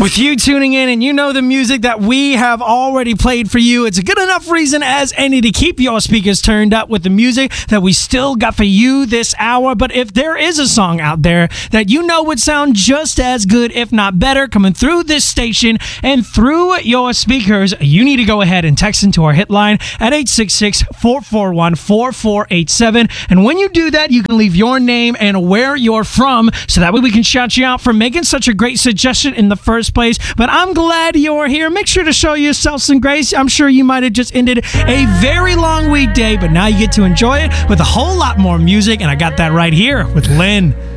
With you tuning in and you know the music that we have already played for you, it's a good enough reason as any to keep your speakers turned up with the music that we still got for you this hour. But if there is a song out there that you know would sound just as good, if not better, coming through this station and through your speakers, you need to go ahead and text into our hit line at 866-441-4487. And when you do that, you can leave your name and where you're from, so that way we can shout you out for making such a great suggestion in the first place. But I'm glad you're here. Make sure to show yourself some grace. I'm sure you might have just ended a very long weekday, but now you get to enjoy it with a whole lot more music, and I got that right here with Lynn.